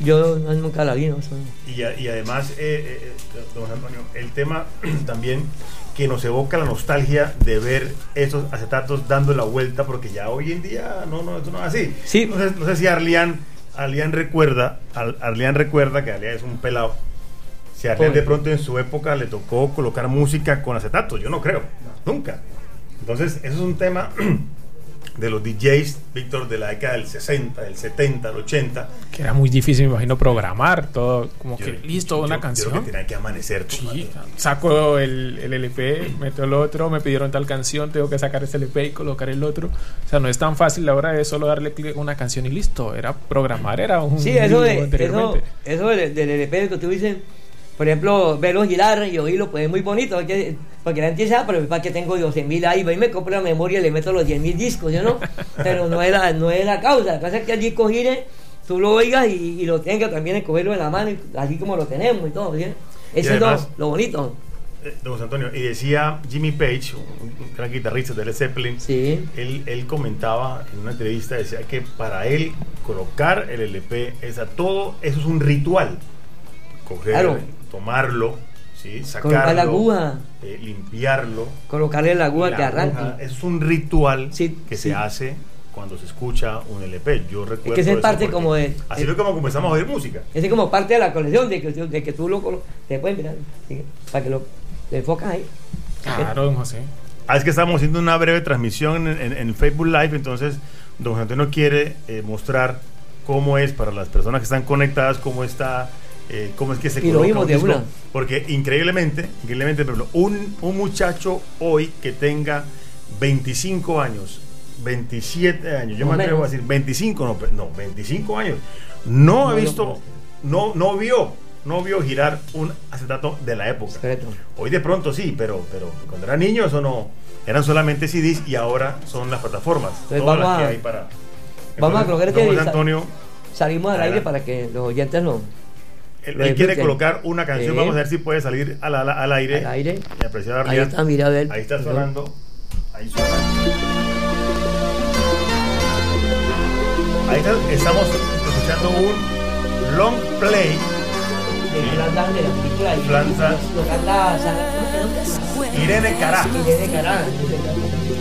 Yo nunca la vi, ¿no? Y además, don Antonio, el tema también que nos evoca la nostalgia de ver esos acetatos dando la vuelta, porque ya hoy en día esto no es así. Sí. No sé si Arlián recuerda que Arlián es un pelado. Si a Arlián de pronto en su época le tocó colocar música con acetatos, yo no creo, nunca. Entonces, eso es un tema de los DJs, Víctor, de la década del 60, del 70, del 80. Que era muy difícil, me imagino, programar todo, como que listo, una canción. Yo creo que tenía que amanecer. Sí, saco el LP, meto el otro, me pidieron tal canción, tengo que sacar ese LP y colocar el otro. O sea, no es tan fácil la hora de solo darle clic a una canción y listo. Era programar, era un... Sí, eso del LP que tú dices, por ejemplo, verlo girar y oírlo, pues es muy bonito, porque la gente sabe, pero para que tengo 12.000 ahí, voy y me compro la memoria y le meto los 10.000 discos, ¿no? Pero no es la causa. La cosa es que el disco gire, tú lo oigas y lo tengas también, escogerlo en la mano, así como lo tenemos y todo, ¿sí? Eso además, es lo bonito. Don José Antonio, y decía Jimmy Page, un gran guitarrista de Led Zeppelin, sí. él comentaba en una entrevista, decía que para él colocar el LP, todo eso es un ritual. Coger, claro, tomarlo, ¿sí? Sacarlo, colocar la aguja, limpiarlo, colocarle la aguja que arranque. Es un ritual que se sí. hace cuando se escucha un LP. Yo recuerdo es que es parte como de... Así es como comenzamos a oír música. Es como parte de la colección, de que tú lo colocas, te puedes mirar, para que lo enfocas ahí. Claro, don José. Es que estamos haciendo una breve transmisión en Facebook Live, entonces don José Antonio quiere mostrar cómo es para las personas que están conectadas, cómo es que se coloca un disco, porque increíblemente, por ejemplo, un muchacho hoy que tenga 25 años, 27 años, yo me atrevo a decir 25 años, no ha visto, no vio girar un acetato de la época. Correcto. Hoy de pronto sí, pero cuando era niño eso no, eran solamente CDs y ahora son las plataformas. Entonces todas las que hay para. Vamos a colocar Antonio, salimos al aire para que los oyentes lo... Él quiere colocar una canción, vamos a ver si puede salir al aire. Al aire. Y apreciar ahí está, mira, a ver. Ahí está sonando. Ahí suena. Ahí estamos escuchando un long play de la película. Irene Cara.